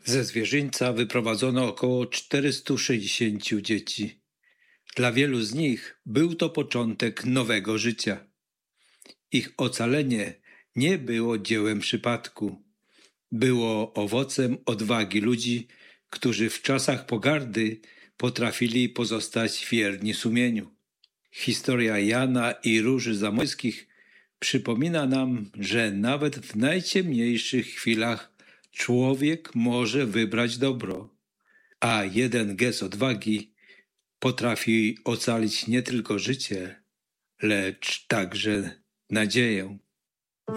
Ze zwierzyńca wyprowadzono około 460 dzieci. Dla wielu z nich był to początek nowego życia. Ich ocalenie nie było dziełem przypadku. Było owocem odwagi ludzi, którzy w czasach pogardy potrafili pozostać wierni sumieniu. Historia Jana i Róży Zamojskich przypomina nam, że nawet w najciemniejszych chwilach człowiek może wybrać dobro, a jeden gest odwagi potrafi ocalić nie tylko życie, lecz także nadzieję.